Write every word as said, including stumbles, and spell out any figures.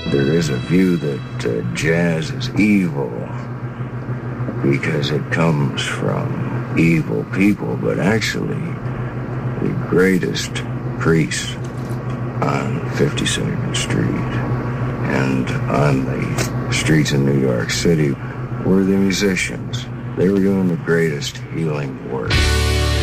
There is a view that uh, jazz is evil because it comes from evil people, but actually the greatest priests on fifty-second Street and on the streets in New York City were the musicians. They were doing the greatest healing work.